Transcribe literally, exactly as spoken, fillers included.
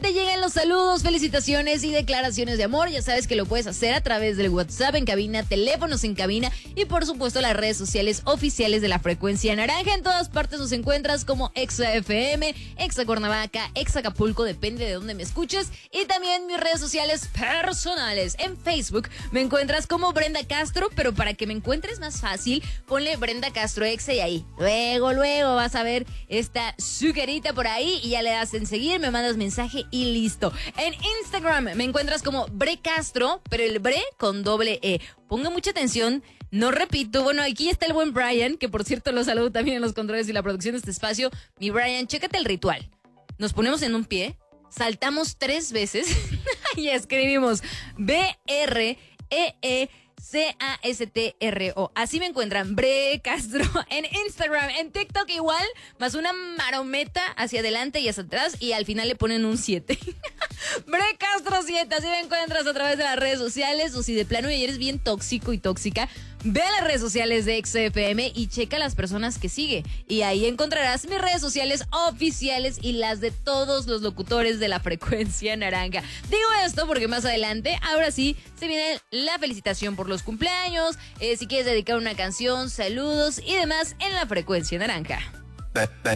te lleguen los saludos, felicitaciones y declaraciones de amor, ya sabes que lo puedes hacer a través del WhatsApp en cabina, teléfonos en cabina y por supuesto las redes sociales oficiales de la Frecuencia Naranja. En todas partes nos encuentras como Exa F M, Exa Cuernavaca, Exa Acapulco, depende de dónde me escuches. Y también mis redes sociales personales. En Facebook me encuentras como Brenda Castro, pero para que me encuentres más fácil, ponle Brenda Castro Exa y ahí. Luego, luego vas a ver esta sucarita por ahí y ya le das en seguir, me mandas mensaje y listo. En Instagram me encuentras como Bre Castro, pero el Bre con doble E. Ponga mucha atención. No repito, bueno, aquí está el buen Brian, que por cierto lo saludo también en los controles y la producción de este espacio. Mi Brian, chécate el ritual. Nos ponemos en un pie, saltamos tres veces y escribimos B R E E C A S T R O. Así me encuentran, Bre Castro, en Instagram, en TikTok igual, más una marometa hacia adelante y hacia atrás y al final le ponen un siete. Bre Castro siete, así me encuentras a través de las redes sociales. O si de plano y eres bien tóxico y tóxica, ve a las redes sociales de Exa F M y checa las personas que sigue. Y ahí encontrarás mis redes sociales oficiales y las de todos los locutores de la Frecuencia Naranja. Digo esto porque más adelante, ahora sí, se viene la felicitación por los cumpleaños, eh, si quieres dedicar una canción, saludos y demás en la Frecuencia Naranja.